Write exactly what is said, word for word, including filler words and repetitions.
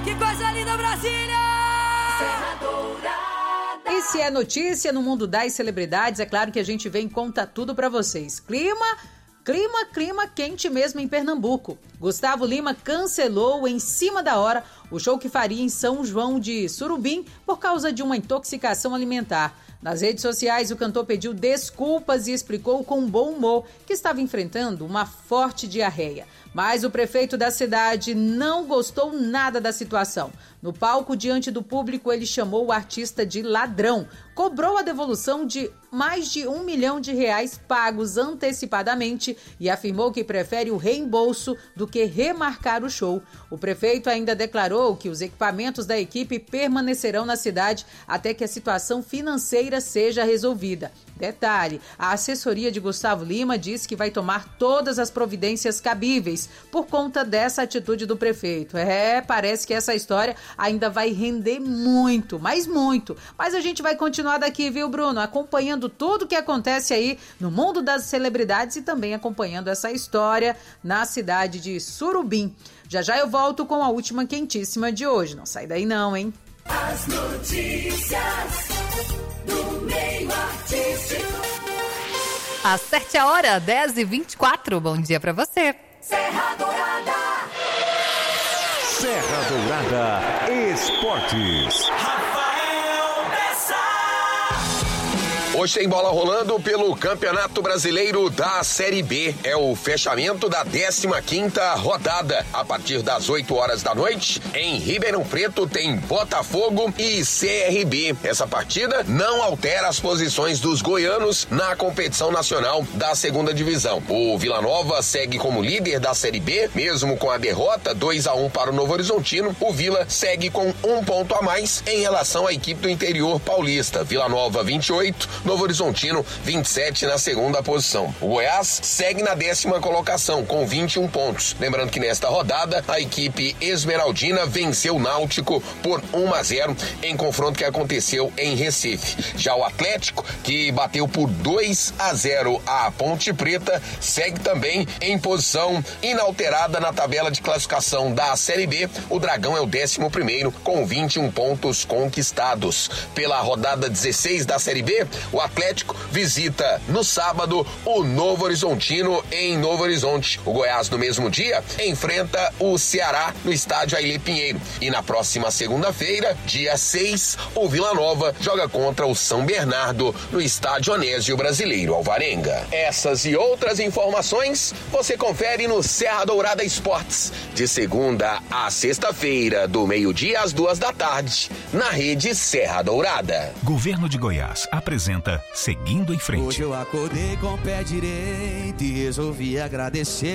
Que coisa linda, Brasília! Serra Dourada. E se é notícia no mundo das celebridades, é claro que a gente vem e conta tudo pra vocês. Clima... Clima, clima quente mesmo em Pernambuco. Gustavo Lima cancelou em cima da hora o show que faria em São João de Surubim por causa de uma intoxicação alimentar. Nas redes sociais, o cantor pediu desculpas e explicou com bom humor que estava enfrentando uma forte diarreia. Mas o prefeito da cidade não gostou nada da situação. No palco, diante do público, ele chamou o artista de ladrão, cobrou a devolução de mais de um milhão de reais pagos antecipadamente e afirmou que prefere o reembolso do que remarcar o show. O prefeito ainda declarou que os equipamentos da equipe permanecerão na cidade até que a situação financeira seja resolvida. Detalhe, a assessoria de Gustavo Lima diz que vai tomar todas as providências cabíveis por conta dessa atitude do prefeito. É, parece que essa história ainda vai render muito, mas muito. Mas a gente vai continuar daqui, viu, Bruno? Acompanhando tudo que acontece aí no mundo das celebridades e também acompanhando essa história na cidade de Surubim. Já já eu volto com a última quentíssima de hoje. Não sai daí não, hein? As notícias do meio artístico. Acerte a hora, dez e vinte e quatro. Bom dia pra você. Serra Dourada. Serra Dourada Esportes. Rafael Bessa. Hoje tem bola rolando pelo Campeonato Brasileiro da Série B. É o fechamento da décima quinta rodada. A partir das oito horas da noite, em Ribeirão Preto tem Botafogo e C R B. Essa partida não altera as posições dos goianos na competição nacional da segunda divisão. O Vila Nova segue como líder da Série B, mesmo com a derrota dois a um para o Novo Horizontino. O Vila segue com um ponto a mais em relação à equipe do interior paulista. Vila Nova vinte e oito, Novo Horizontino vinte e sete na segunda posição. O Goiás segue na décima colocação com vinte e um pontos. Lembrando que nesta rodada a equipe esmeraldina venceu o Náutico por um a zero em confronto que aconteceu em Recife. Já o Atlético, que bateu por dois a zero a Ponte Preta, segue também em posição inalterada na tabela de classificação da Série B. O Dragão é o décimo primeiro com vinte e um pontos conquistados. Pela rodada dezesseis da Série B, o Atlético visita no sábado o Novo Horizontino em Novo Horizonte. O Goiás no mesmo dia enfrenta o Ceará no estádio Ailê Pinheiro. E na próxima segunda-feira, dia seis, o Vila Nova joga contra o São Bernardo no estádio Onésio Brasileiro Alvarenga. Essas e outras informações você confere no Serra Dourada Esportes, de segunda a sexta-feira, do meio-dia às duas da tarde, na rede Serra Dourada. Governo de Goiás apresenta Seguindo em Frente. Hoje eu acordei com o pé direito e resolvi agradecer.